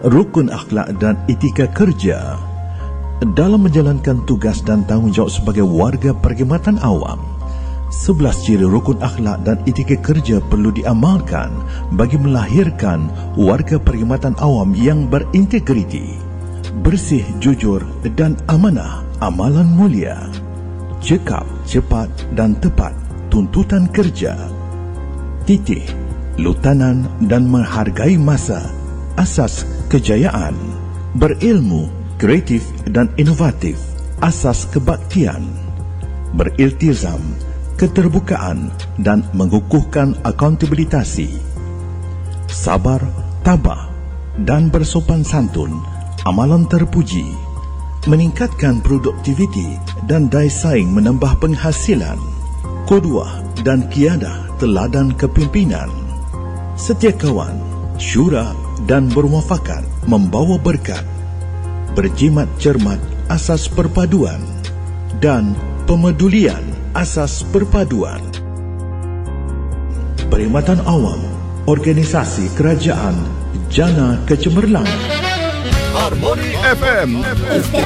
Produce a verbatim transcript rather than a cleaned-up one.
rukun akhlak dan etika kerja. Dalam menjalankan tugas dan tanggungjawab sebagai warga perkhidmatan awam, sebelas ciri rukun akhlak dan etika kerja perlu diamalkan bagi melahirkan warga perkhidmatan awam yang berintegriti, bersih, jujur dan amanah, amalan mulia, cekap, cepat dan tepat tuntutan kerja, titih, lutanan dan menghargai masa, asas kejayaan, berilmu, kreatif dan inovatif, asas kebaktian, beriltizam, keterbukaan dan mengukuhkan akuntabilitasi, sabar, tabah dan bersopan santun, amalan terpuji, meningkatkan produktiviti dan daya saing menambah penghasilan, qudwah dan kiadah teladan kepimpinan, setia kawan, syura dan bermuafakat membawa berkat, berjimat cermat asas perpaduan dan pemedulian asas perpaduan. Perkhidmatan Awam, organisasi kerajaan jana kecemerlangan. Harmoni F M.